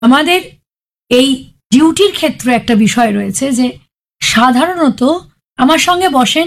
আমাদের এই ডিউটির ক্ষেত্রে একটা বিষয় রয়েছে যে সাধারণত আমার সঙ্গে বসেন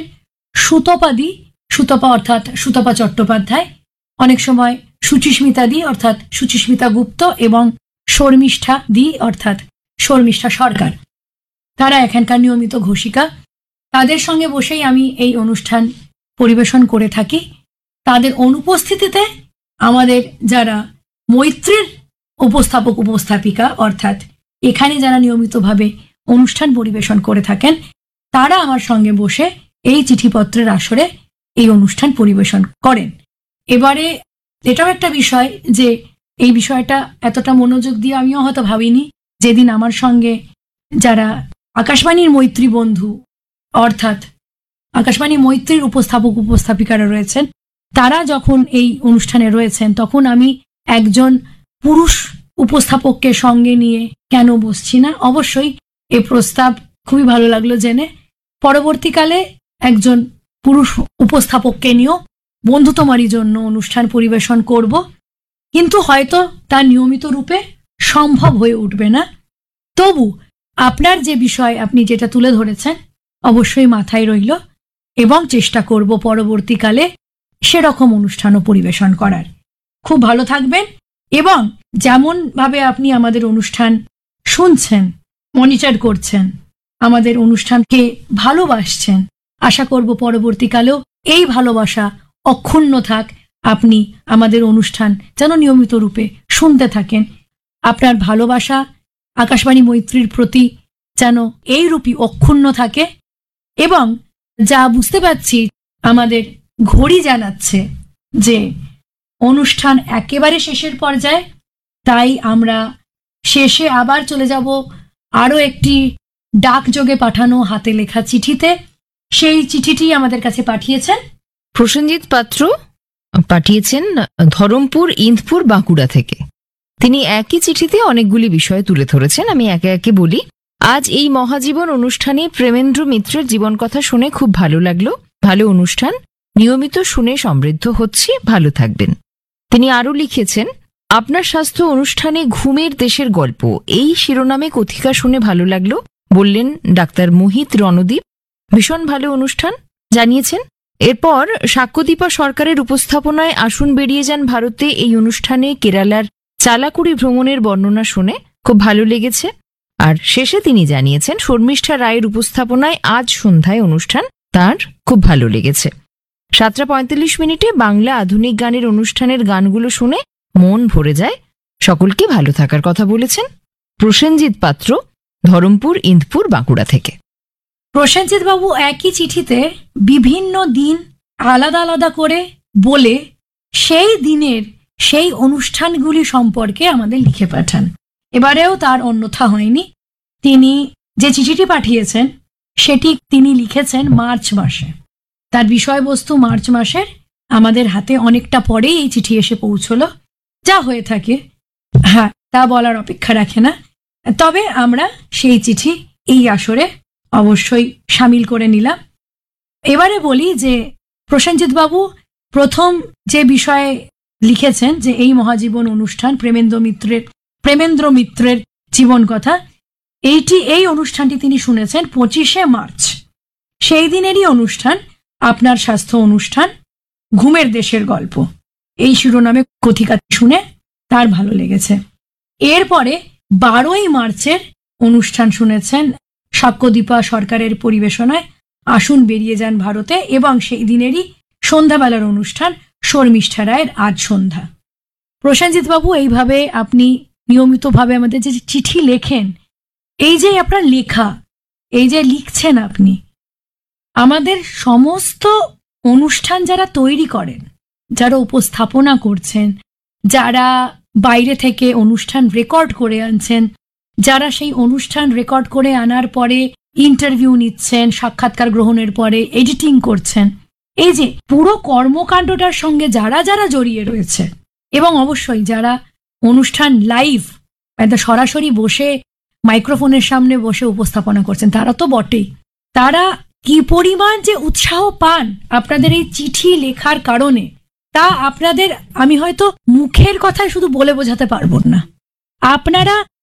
সুতপা অর্থাৎ সুতপা চট্টোপাধ্যায়, অনেক সময় সুচিস্মিতা দি অর্থাৎ সুচিস্মিতা গুপ্ত এবং শর্মিষ্ঠা দি অর্থাৎ শর্মিষ্ঠা সরকার। তারা এখানকার নিয়মিত ঘোষিকা। তাদের সঙ্গে বসেই আমি এই অনুষ্ঠান পরিবেশন করে থাকি। তাদের অনুপস্থিতিতে আমাদের যারা মৈত্রীর উপস্থাপক উপস্থাপিকা অর্থাৎ এখানে যারা নিয়মিতভাবে অনুষ্ঠান পরিবেশন করে থাকেন, তারা আমার সঙ্গে বসে এই চিঠিপত্রের আসরে এই অনুষ্ঠান পরিবেশন করেন। এবারে এটাও একটা বিষয় যে এই বিষয়টা এতটা মনোযোগ দিয়ে আমিও হয়তো ভাবিনি। যেদিন আমার সঙ্গে যারা আকাশবাণীর মৈত্রী বন্ধু অর্থাৎ আকাশবাণী মৈত্রীর উপস্থাপক উপস্থাপিকারা রয়েছেন, তারা যখন এই অনুষ্ঠানে রয়েছেন, তখন আমি একজন পুরুষ উপস্থাপককে সঙ্গে নিয়ে কেন বসছি না। অবশ্যই এই প্রস্তাব খুবই ভালো লাগলো জেনে। পরবর্তীকালে একজন পুরুষ উপস্থাপককে নিয়েও বন্ধুতমারই জন্য অনুষ্ঠান পরিবেশন করব, কিন্তু হয়তো তা নিয়মিত রূপে সম্ভব হয়ে উঠবে না। তবু আপনার যে বিষয় আপনি যেটা তুলে ধরেছেন অবশ্যই মাথায় রইল এবং চেষ্টা করব পরবর্তীকালে সেরকম অনুষ্ঠানও পরিবেশন করার। খুব ভালো থাকবেন এবং যেমন ভাবে আপনি আমাদের অনুষ্ঠান শুনছেন, মনিটর করছেন, আমাদের অনুষ্ঠানকে ভালোবাসছেন, আশা করব পরবর্তীকালেও এই ভালোবাসা অক্ষুণ্ণ থাক। আপনি আমাদের অনুষ্ঠান যেন নিয়মিত রূপে শুনতে থাকেন। আপনার ভালোবাসা আকাশবাণী মৈত্রীর প্রতি যেন এই রূপই অক্ষুণ্ণ থাকে। এবং যা বুঝতে পারছি আমাদের ঘড়ি জানাচ্ছে যে অনুষ্ঠান একেবারে শেষের পর্যায়ে, তাই আমরা শেষে আবার চলে যাব আরও একটি ডাকযোগে পাঠানো হাতে লেখা চিঠিতে। সেই চিঠিটি আমাদের কাছে পাঠিয়েছেন প্রসেনজিৎ পাত্র, পাঠিয়েছেন ধরমপুর, ইন্দপুর, বাঁকুড়া থেকে। তিনি একই চিঠিতে অনেকগুলি বিষয় তুলে ধরেছেন। আমি একে একে বলি। আজ এই মহাজীবন অনুষ্ঠানে প্রেমেন্দ্র মিত্রের জীবন কথা শুনে খুব ভালো লাগলো। ভালো অনুষ্ঠান, নিয়মিত শুনে সমৃদ্ধ হচ্ছি, ভালো থাকবেন। তিনি আরও লিখেছেন, আপনার স্বাস্থ্য অনুষ্ঠানে ঘুমের দেশের গল্প এই শিরোনামে কথিকা শুনে ভালো লাগলো, বললেন ডাক্তার মোহিত রণদীপ। ভীষণ ভালো অনুষ্ঠান জানিয়েছেন। এরপর সাক্ষ্যদীপা সরকারের উপস্থাপনায় আসুন বেরিয়ে যান ভারতে এই অনুষ্ঠানে কেরালার চালাকুড়ি ভ্রমণের বর্ণনা শুনে খুব ভালো লেগেছে। আর শেষে তিনি জানিয়েছেন শর্মিষ্ঠা রায়ের উপস্থাপনায় আজ সন্ধ্যায় অনুষ্ঠান তার খুব ভালো লেগেছে। 7:45 বাংলা আধুনিক গানের অনুষ্ঠানের গানগুলো শুনে মন ভরে যায়। সকলকে ভালো থাকার কথা বলেছেন প্রসেনজিৎ পাত্র, ধরমপুর, ইন্দপুর, বাঁকুড়া থেকে। প্রসেনজিৎ বাবু একই চিঠিতে বিভিন্ন দিন আলাদা আলাদা করে বলে সেই দিনের সেই অনুষ্ঠানগুলি সম্পর্কে আমাদের লিখে পাঠান। এবারেও তার অন্যথা হয়নি। তিনি যে চিঠিটি পাঠিয়েছেন সেটি তিনি লিখেছেন মার্চ মাসে। তার বিষয়বস্তু মার্চ মাসের, আমাদের হাতে অনেকটা পরেই এই চিঠি এসে পৌঁছলো। যা হয়ে থাকে, হ্যাঁ, তা বলার অপেক্ষা রাখে না। তবে আমরা সেই চিঠি এই আসরে অবশ্যই সামিল করে নিলাম। এবারে বলি যে প্রসেনজিৎ বাবু প্রথম যে বিষয়ে লিখেছেন যে এই মহাজীবন অনুষ্ঠান প্রেমেন্দ্র মিত্রের জীবন কথা, এই অনুষ্ঠানটি তিনি শুনেছেন 25শে মার্চ। সেই দিনেরই অনুষ্ঠান আপনার স্বাস্থ্য অনুষ্ঠান ঘুমের দেশের গল্প, এই শিরোনামে কথিকা শুনে তার ভালো লেগেছে। এরপরে 12ই মার্চের অনুষ্ঠান শুনেছেন সাক্ষ্যদীপা সরকারের পরিবেশনায় আসুন বেরিয়ে যান ভারতে, এবং সেই দিনেরই সন্ধ্যাবেলার অনুষ্ঠান শর্মিষ্ঠা রায়ের আজ সন্ধ্যা। প্রসেনজিৎ বাবু, এইভাবে আপনি নিয়মিতভাবে আমাদের যে চিঠি লেখেন, এই যে আপনার লেখা, এই যে লিখছেন আপনি, আমাদের সমস্ত অনুষ্ঠান যারা তৈরি করেন, যারা উপস্থাপনা করছেন, যারা বাইরে থেকে অনুষ্ঠান রেকর্ড করে আনছেন, যারা সেই অনুষ্ঠান রেকর্ড করে আনার পরে ইন্টারভিউ নিচ্ছেন, সাক্ষাৎকার গ্রহণের পরে এডিটিং করছেন, এই যে পুরো কর্মকাণ্ডটার সঙ্গে যারা যারা জড়িয়ে রয়েছে, এবং অবশ্যই যারা অনুষ্ঠান লাইভ সরাসরি বসে মাইক্রোফোনের সামনে বসে উপস্থাপনা করছেন, তারা তো বটেই। তারা কি পরিমাণ যে উৎসাহ পান আপনাদের এই চিঠি লেখার কারণে, তা আপনাদের আমি হয়তো মুখের কথায় শুধু বলে বোঝাতে পারবো না। আপনারা